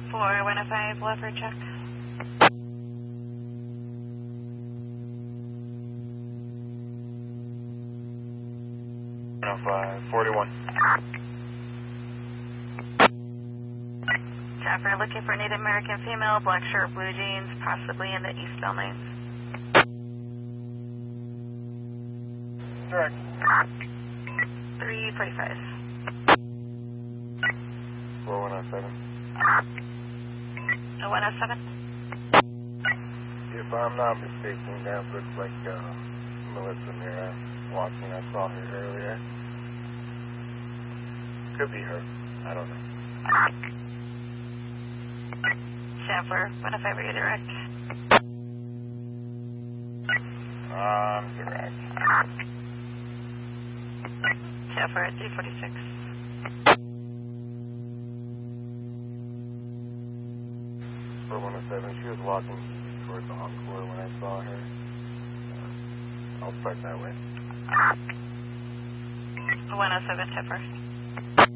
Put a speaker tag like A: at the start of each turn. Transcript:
A: 4105, leopard check.
B: 41.
A: Chopper looking for Native American female, black shirt, blue jeans, possibly in the eastbound lanes.
B: Direct.
A: 345.
B: 4107.
A: 107.
B: If I'm not mistaken, that looks like Melissa Mira walking. I saw her earlier. Could be her. I don't know.
A: Chopper 105, are you direct?
B: Direct.
A: Chopper at 346.
B: For 107, she was walking towards the Encore when I saw her. I'll start that way.
A: 107, Chopper.